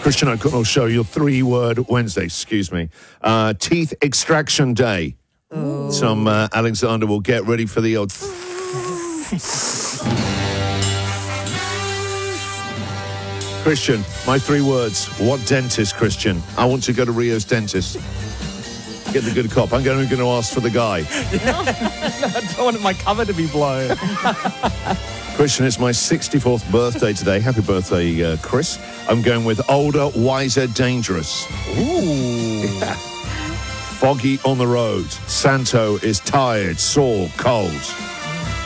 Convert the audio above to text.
Christian O'Connell Show, your 3-word Wednesday, excuse me. Teeth extraction day. Ooh. Some Alexander will get ready for the old... Christian, my 3 words. What dentist, Christian? I want to go to Rio's dentist. Get the good cop. I'm going to ask for the guy. I don't want my cover to be blown. Christian, it's my 64th birthday today. Happy birthday, Chris. I'm going with older, wiser, dangerous. Ooh. Yeah. Foggy on the road. Santo is tired, sore, cold.